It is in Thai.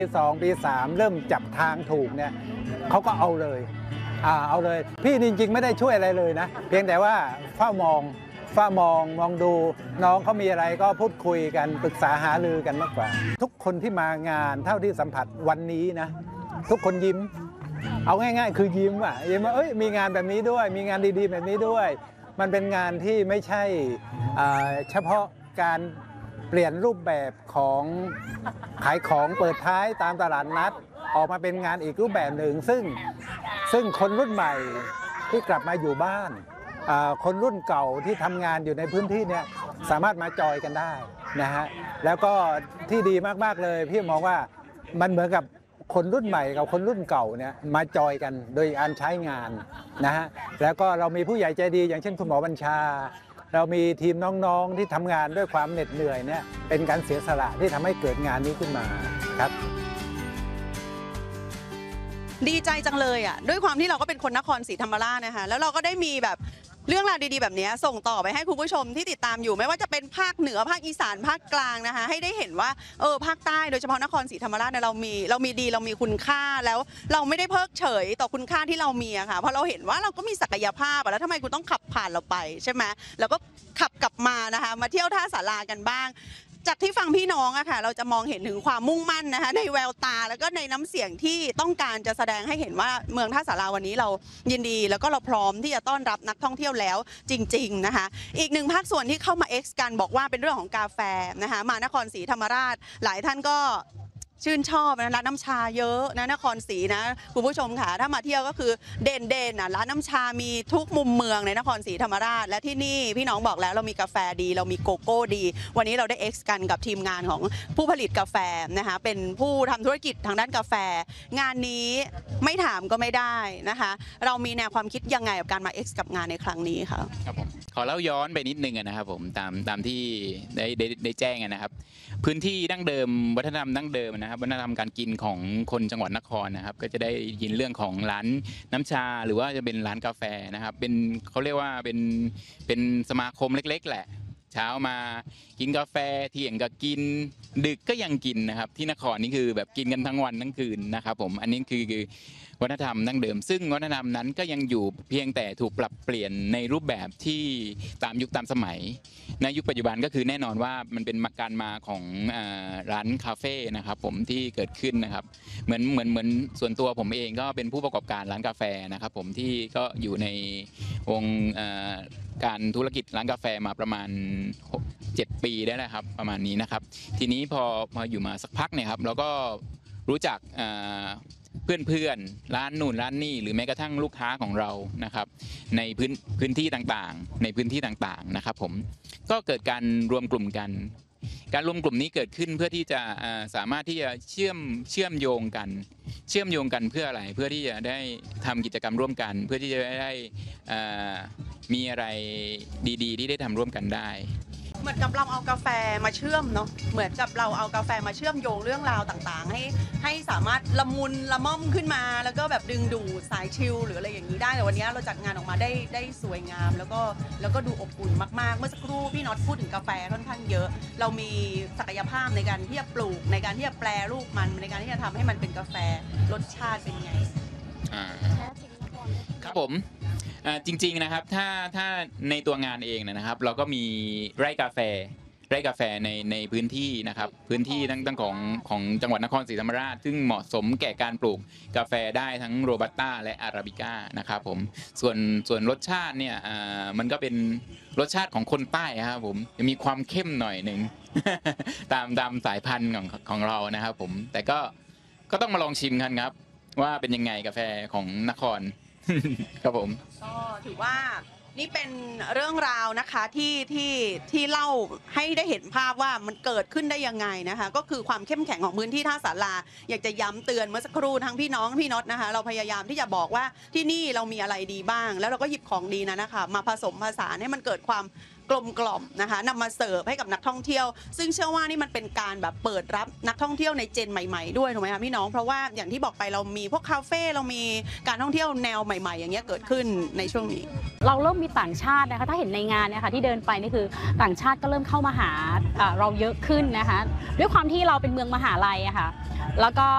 2 ปี 3เริ่มจับทางถูกเนี่ยเขาก็เอาเลยเอาเลยพี่จริงๆไม่ได้ช่วยอะไรเลยนะเพียงแต่ว่าเฝ้ามองดูน้องเขามีอะไรก็พูดคุยกันปรึกษาหารือกันมากกว่าทุกคนที่มางานเท่าที่สัมผัสวันนี้นะทุกคนยิ้มเอาง่ายๆคือยิ้มว่ามีงานแบบนี้ด้วยมีงานดีๆแบบนี้ด้วยมันเป็นงานที่ไม่ใช่เฉพาะการเปลี่ยนรูปแบบของขายของเปิดท้ายตามตลาดนัดออกมาเป็นงานอีกรูปแบบหนึ่งซึ่งคนรุ่นใหม่ที่กลับมาอยู่บ้านคนรุ่นเก่าที่ทำงานอยู่ในพื้นที่เนี่ยสามารถมาจอยกันได้นะฮะแล้วก็ที่ดีมากๆเลยพี่มองว่ามันเหมือนกับคนรุ่นใหม่กับคนรุ่นเก่าเนี่ยมาจอยกันโดยการใช้งานนะฮะแล้วก็เรามีผู้ใหญ่ใจดีอย่างเช่นคุณหมอบัญชาเรามีทีมน้องๆที่ทำงานด้วยความเหน็ดเหนื่อยเนี่ยเป็นการเสียสละที่ทำให้เกิดงานนี้ขึ้นมาครับดีใจจังเลยอ่ะด้วยความที่เราก็เป็นคนนครศรีธรรมราชนะคะแล้วเราก็ได้มีแบบเรื่องราวดีๆแบบนี้ส่งต่อไปให้คุณผู้ชมที่ติดตามอยู่ไม่ว่าจะเป็นภาคเหนือภาคอีสานภาคกลางนะคะให้ได้เห็นว่าภาคใต้โดยเฉพาะนครศรีธรรมราชเนี่ยเรามีดีเรามีคุณค่าแล้วเราไม่ได้เพิกเฉยต่อคุณค่าที่เรามีอะค่ะเพราะเราเห็นว่าเราก็มีศักยภาพแล้วทำไมคุณต้องขับผ่านเราไปใช่ไหมแล้วก็ขับกลับมานะคะมาเที่ยวท่าสารากันบ้างจากที่ฟังพี่น้องอะค่ะเราจะมองเห็นถึงความมุ่งมั่นนะคะในแววตาแล้วก็ในน้ำเสียงที่ต้องการจะแสดงให้เห็นว่าเมืองท่าสาราวันนี้เรายินดีแล้วก็เราพร้อมที่จะต้อนรับนักท่องเที่ยวแล้วจริงๆนะคะอีกหนึ่งภาคส่วนที่เข้ามา X กันบอกว่าเป็นเรื่องของกาแฟนะคะมานครศรีธรรมราชหลายท่านก็ชื่นชอบนะร้านน้ำชาเยอะนะนครศรีนะคุณผู้ชมค่ะถ้ามาเที่ยวก็คือเด่นร้านน้ำชามีทุกมุมเมืองในนครศรีธรรมราชและที่นี่พี่น้องบอกแล้วเรามีกาแฟดีเรามีโกโก้ดีวันนี้เราได้ X กันกับทีมงานของผู้ผลิตกาแฟนะคะเป็นผู้ทำธุรกิจทางด้านกาแฟงานนี้ไม่ถามก็ไม่ได้นะคะเรามีแนวความคิดยังไงกับการมา X กับงานในครั้งนี้คะครับผมขอเล่าย้อนไปนิดนึงนะครับผมตามที่ได้แจ้งนะครับพื้นที่ดั้งเดิมวัฒนธรรมดั้งเดิมนะครับวัฒนธรรมการกินของคนจังหวัดนครนะครับก็จะได้ยินเรื่องของร้านน้ำชาหรือว่าจะเป็นร้านกาแฟนะครับเป็นเขาเรียกว่าเป็นสมาคมเล็กๆแหละเช้ามากินกาแฟเที่ยงก็กินดึกก็ยังกินนะครับที่นครนี่คือแบบกินกันทั้งวันทั้งคืนนะครับผมอันนี้คือวัฒนธรรมดั้งเดิมซึ่งวัฒนธรรมนั้นก็ยังอยู่เพียงแต่ถูกปรับเปลี่ยนในรูปแบบที่ตามยุคตามสมัยในยุคปัจจุบันก็คือแน่นอนว่ามันเป็นการมาของร้านคาเฟ่นะครับผมที่เกิดขึ้นนะครับเหมือนส่วนตัวผมเองก็เป็นผู้ประกอบการร้านกาแฟนะครับผมที่ก็อยู่ในวงการธุรกิจร้านกาแฟมาประมาณ7 ปีได้แล้วครับประมาณนี้นะครับทีนี้พออยู่มาสักพักเนี่ยครับเราก็รู้จักเพื่อนร้านนู่นร้านนี่หรือแม้กระทั่งลูกค้าของเรานะครับในพื้นที่ต่างๆนะครับผมก็เกิดการรวมกลุ่มกันการรวมกลุ่มนี้เกิดขึ้นเพื่อที่จะสามารถที่จะเชื่อมโยงกันเพื่ออะไรเพื่อที่จะได้ทำกิจกรรมร่วมกันเพื่อที่จะได้มีอะไรดีๆที่ได้ทำร่วมกันได้เหมือนกับเราเอากาแฟมาเชื่อมเนาะเหมือนกับเราเอากาแฟมาเชื่อมโยงเรื่องราวต่างๆให้สามารถละมุนละม่อมขึ้นมาแล้วก็แบบดึงดูดสายชิลหรืออะไรอย่างนี้ได้แต่วันนี้เราจัดงานออกมาได้สวยงามแล้วก็ดูอบอุ่นมากๆเมื่อสักครู่พี่น็อตพูดถึงกาแฟค่อนข้างเยอะเรามีศักยภาพในการที่จะปลูกในการที่จะแปรรูปมันในการที่จะทำให้มันเป็นกาแฟรสชาติเป็นไงครับผมจริงๆนะครับถ้าในตัวงานเองนะครับเราก็มีไร่กาแฟในพื้นที่นะครับพื้นที่ตั้งของจังหวัดนครศรีธรรมราชซึ่งเหมาะสมแก่การปลูกกาแฟได้ทั้งโรบัสต้าและอาราบิก้านะครับผมส่วนรสชาติเนี่ยมันก็เป็นรสชาติของคนใต้ครับผมจะมีความเข้มหน่อยหนึ่ง ตามสายพันธุ์ของเรานะครับผมแต่ก็ต้องมาลองชิมกันครับว่าเป็นยังไงกาแฟของนคร ครับผมก็ถือว่านี่เป็นเรื่องราวนะคะที่เล่าให้ได้เห็นภาพว่ามันเกิดขึ้นได้ยังไงนะคะก็คือความเข้มแข็งของพื้นที่ท่าสาราอยากจะย้ำเตือนเมื่อสักครู่ทั้งพี่น้องพี่น็อตนะคะเราพยายามที่จะบอกว่าที่นี่เรามีอะไรดีบ้างแล้วเราก็หยิบของดีนะคะมาผสมผสานให้มันเกิดความกลมกล่อมนะคะนำมาเสิร์ฟให้กับนักท่องเที่ยวซึ่งเชื่อว่านี่มันเป็นการแบบเปิดรับนักท่องเที่ยวในเจนใหม่ๆด้วยถูกไหมคะพี่น้องเพราะว่าอย่างที่บอกไปเรามีพวกคาเฟ่เรามีการท่องเที่ยวแนวใหม่ๆอย่างเงี้ยเกิดขึ้นในช่วงนี้เราเริ่มมีต่างชาตินะคะถ้าเห็นในงานเนี่ยค่ะที่เดินไปนี่คือต่างชาติก็เริ่มเข้ามาหาเราเยอะขึ้นนะคะด้วยความที่เราเป็นเมืองมหาลัยอะค่ะแล้วก็